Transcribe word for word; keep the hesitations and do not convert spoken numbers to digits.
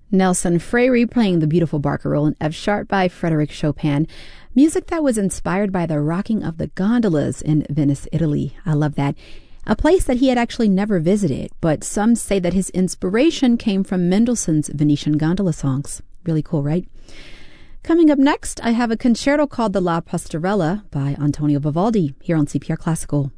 Nelson Freire playing the beautiful Barcarolle in F sharp by Frédéric Chopin. Music that was inspired by the rocking of the gondolas in Venice, Italy. I love that. A place that he had actually never visited, but some say that his inspiration came from Mendelssohn's Venetian gondola songs. Really cool, right? Coming up next, I have a concerto called the La Pastorella by Antonio Vivaldi here on C P R Classical.